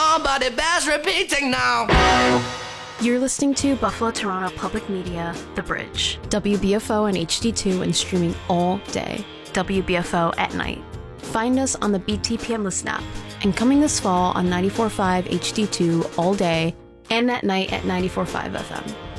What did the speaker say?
on, but it bears repeating now. You're listening to Buffalo Toronto Public Media, The Bridge. WBFO and HD2 and streaming all day. WBFO at night. Find us on the BTPM Listen app. And coming this fall on 94.5 HD2 all day and at night at 94.5 FM.